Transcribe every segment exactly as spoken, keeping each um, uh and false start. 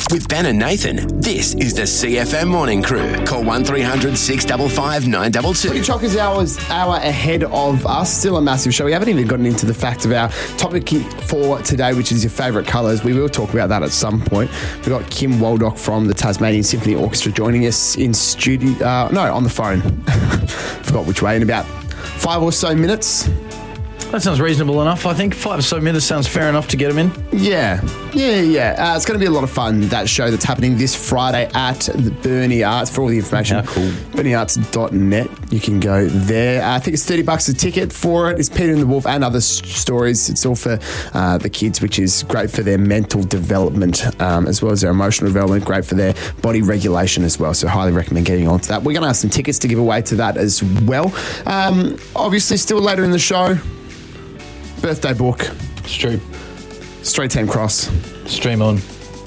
With Ben and Nathan, this is the C F M Morning Crew. Call one three hundred six five five nine two two. Footy Chock is hours hour ahead of us. Still a massive show. We haven't even gotten into the fact of our topic for today, which is your favourite colours. We will talk about that at some point. We've got Kim Waldock from the Tasmanian Symphony Orchestra joining us in studio. Uh, no, on the phone. Forgot which way. In about five or so minutes. That sounds reasonable enough. I think five or so minutes sounds fair enough to get them in. Yeah, yeah, yeah. Uh, it's going to be a lot of fun, that show that's happening this Friday at the Burnie Arts. For all the information, yeah, cool. burnie arts dot net. You can go there. Uh, I think it's thirty bucks a ticket for it. It's Peter and the Wolf and other s- stories. It's all for uh, the kids, which is great for their mental development um, as well as their emotional development. Great for their body regulation as well. So highly recommend getting onto that. We're going to have some tickets to give away to that as well. Um, obviously, still later in the show, birthday book. It's true. Street Team Cross. Stream on.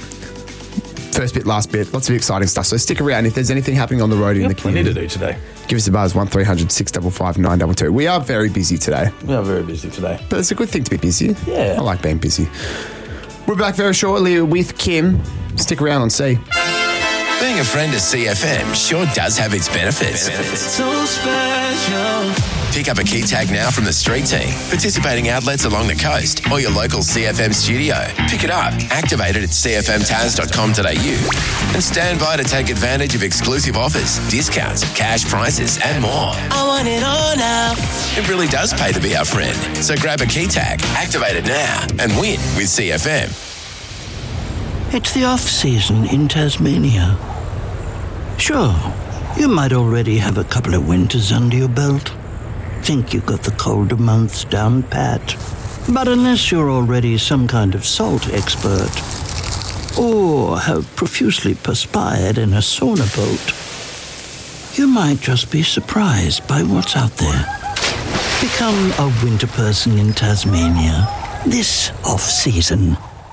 First bit, last bit. Lots of exciting stuff. So stick around. If there's anything happening on the road yep, in the community, we need to do today. Give us a buzz, one three hundred six five five nine two two. We are very busy today. We are very busy today. But it's a good thing to be busy. Yeah. I like being busy. We're back very shortly with Kim. Stick around and see. Being a friend of C F M sure does have its benefits. benefits. So special. Pick up a key tag now from the Street Team, participating outlets along the coast or your local C F M studio. Pick it up, activate it at c f m taz dot com dot a u and stand by to take advantage of exclusive offers, discounts, cash prizes and more. I want it all now. It really does pay to be our friend. So grab a key tag, activate it now and win with C F M. It's the off-season in Tasmania. Sure, you might already have a couple of winters under your belt. Think you've got the colder months down pat. But unless you're already some kind of salt expert, or have profusely perspired in a sauna boat, you might just be surprised by what's out there. Become a winter person in Tasmania this off-season.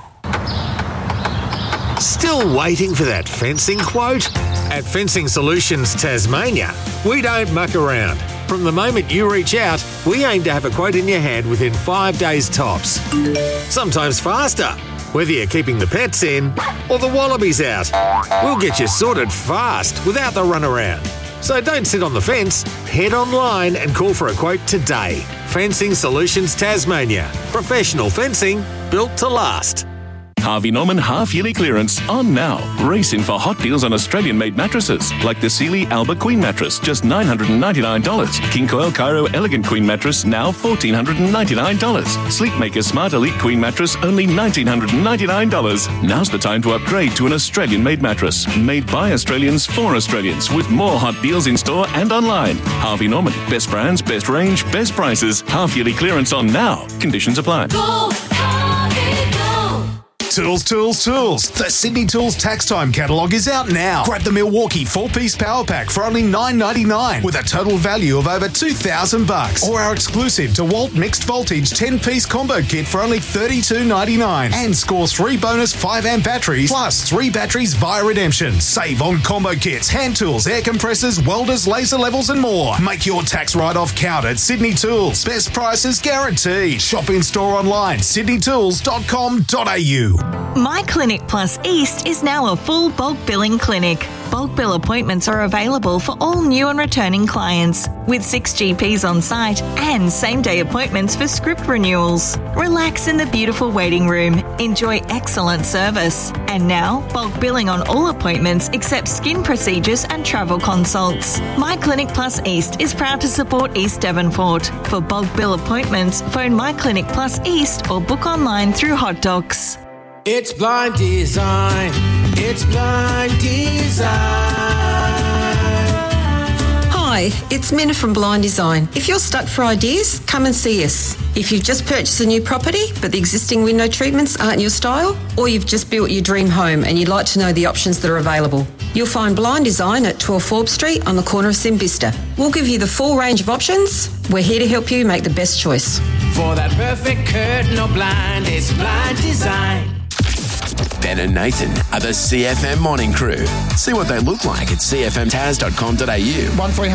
Still waiting for that fencing quote? At Fencing Solutions Tasmania, we don't muck around. From the moment you reach out, we aim to have a quote in your hand within five days tops. Sometimes faster, whether you're keeping the pets in or the wallabies out. We'll get you sorted fast without the runaround. So don't sit on the fence, head online and call for a quote today. Fencing Solutions Tasmania. Professional fencing built to last. Harvey Norman half-yearly clearance on now. Race in for hot deals on Australian-made mattresses, like the Sealy Alba Queen mattress, just nine hundred ninety-nine dollars. King Coil Cairo Elegant Queen mattress, now one thousand four hundred ninety-nine dollars. Sleepmaker Smart Elite Queen mattress, only one thousand nine hundred ninety-nine dollars. Now's the time to upgrade to an Australian-made mattress, made by Australians for Australians, with more hot deals in store and online. Harvey Norman, best brands, best range, best prices. Half-yearly clearance on now. Conditions apply. Go, Harvey, go. Tools, tools, tools. The Sydney Tools Tax Time catalogue is out now. Grab the Milwaukee four-piece power pack for only nine ninety-nine with a total value of over two thousand bucks. Or our exclusive DeWalt mixed voltage ten-piece combo kit for only thirty-two ninety-nine. And score three bonus five amp batteries plus three batteries via redemption. Save on combo kits, hand tools, air compressors, welders, laser levels and more. Make your tax write-off count at Sydney Tools. Best prices guaranteed. Shop in store online, sydney tools dot com dot a u. My Clinic Plus East is now a full bulk billing clinic. Bulk bill appointments are available for all new and returning clients, with six G Ps on site and same-day appointments for script renewals. Relax in the beautiful waiting room. Enjoy excellent service. And now, bulk billing on all appointments except skin procedures and travel consults. My Clinic Plus East is proud to support East Devonport. For bulk bill appointments, phone My Clinic Plus East or book online through Hot Docs. It's Blind Design. It's Blind Design. Hi, it's Minna from Blind Design. If you're stuck for ideas, come and see us. If you've just purchased a new property but the existing window treatments aren't your style, or you've just built your dream home and you'd like to know the options that are available, you'll find Blind Design at twelve Forbes Street on the corner of Simbista. We'll give you the full range of options. We're here to help you make the best choice. For that perfect curtain or blind, it's Blind Design. Ben and Nathan are the C F M Morning Crew. See what they look like at c f m taz dot com dot a u. one three hundred